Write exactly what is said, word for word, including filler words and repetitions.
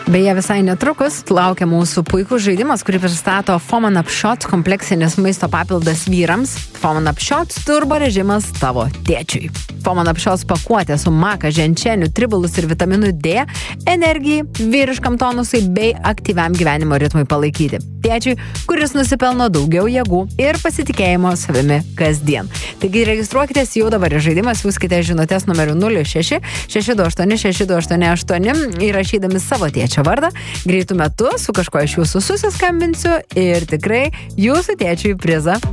Beje, visai netrukus laukia mūsų puikus žaidimas, kurį pristato Foman Up Shots kompleksinis maisto papildas vyrams. Foman Up Shots turbo režimas tavo tėčiui. Foman Up Shots pakuotė su maka, ženčeniu, tribalus ir vitaminu D, energijai, vyriškam tonusui bei aktyviam gyvenimo ritmui palaikyti. Tėčiui, kuris nusipelno daugiau jėgų ir pasitikėjimo savimi kasdien. Taigi registruokitės jau dabar į žaidimą, siųskite žinutės numeriu nulis šeši šeši du aštuoni šeši du aštuoni aštuoni įrašydami savo tėčio vardą. Greitų metu su kažkuo iš jūsų susiskambinsiu ir tikrai jūsų tėčiui prizą